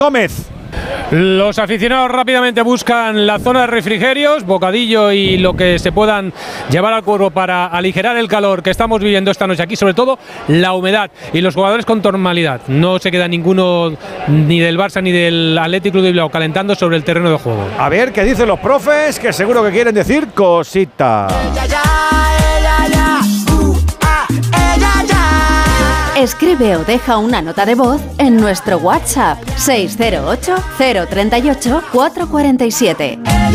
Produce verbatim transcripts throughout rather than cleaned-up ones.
Gómez. Los aficionados rápidamente buscan la zona de refrigerios, bocadillo y lo que se puedan llevar al cuerpo para aligerar el calor que estamos viviendo esta noche aquí, sobre todo la humedad y los jugadores con normalidad. No se queda ninguno ni del Barça ni del Athletic Club de Bilbao calentando sobre el terreno de juego. A ver qué dicen los profes, que seguro que quieren decir cositas. Escribe o deja una nota de voz en nuestro WhatsApp seis cero ocho, cero tres ocho, cuatro cuatro siete.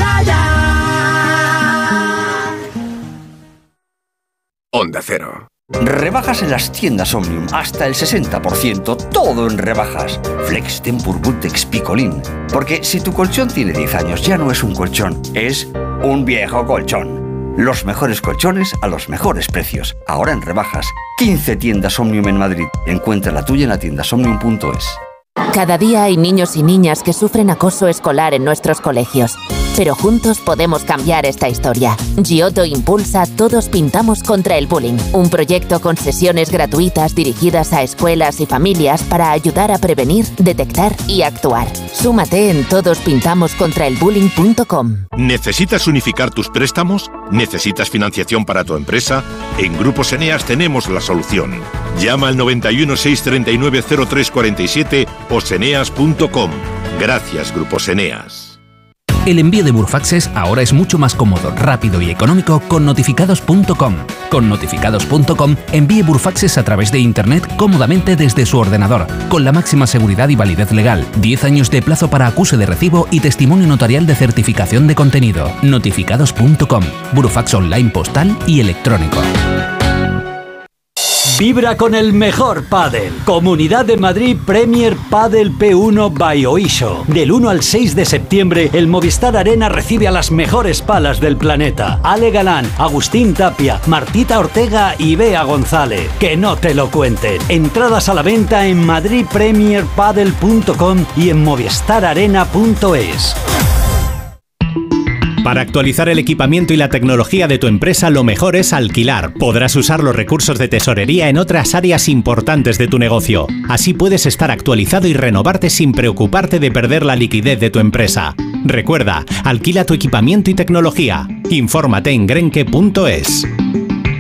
Onda Cero. Rebajas en las tiendas Omnium, hasta el sesenta por ciento, todo en rebajas. Flex Tempur Bultex Picolín. Porque si tu colchón tiene diez años, ya no es un colchón, es un viejo colchón. Los mejores colchones a los mejores precios. Ahora en rebajas. quince tiendas Omnium en Madrid. Encuentra la tuya en la tienda omnium punto es. Cada día hay niños y niñas que sufren acoso escolar en nuestros colegios. Pero juntos podemos cambiar esta historia. Giotto impulsa Todos Pintamos contra el Bullying, un proyecto con sesiones gratuitas dirigidas a escuelas y familias para ayudar a prevenir, detectar y actuar. Súmate en todos pintamos contra el bullying punto com. ¿Necesitas unificar tus préstamos? ¿Necesitas financiación para tu empresa? En Grupos Eneas tenemos la solución. Llama al noventa y uno, seiscientos treinta y nueve, cero tres cuarenta y siete o seneas punto com. Gracias, Grupos Eneas. El envío de Burfaxes ahora es mucho más cómodo, rápido y económico con notificados punto com. Con notificados punto com envíe Burfaxes a través de Internet cómodamente desde su ordenador, con la máxima seguridad y validez legal, diez años de plazo para acuse de recibo y testimonio notarial de certificación de contenido. notificados punto com. Burfax online postal y electrónico. Vibra con el mejor pádel. Comunidad de Madrid Premier Padel P uno by Oisho. Del uno al seis de septiembre, el Movistar Arena recibe a las mejores palas del planeta. Ale Galán, Agustín Tapia, Martita Ortega y Bea González. Que no te lo cuenten. Entradas a la venta en madrid premier padel punto com y en movistar arena punto es. Para actualizar el equipamiento y la tecnología de tu empresa, lo mejor es alquilar. Podrás usar los recursos de tesorería en otras áreas importantes de tu negocio. Así puedes estar actualizado y renovarte sin preocuparte de perder la liquidez de tu empresa. Recuerda, alquila tu equipamiento y tecnología. Infórmate en grenke punto es.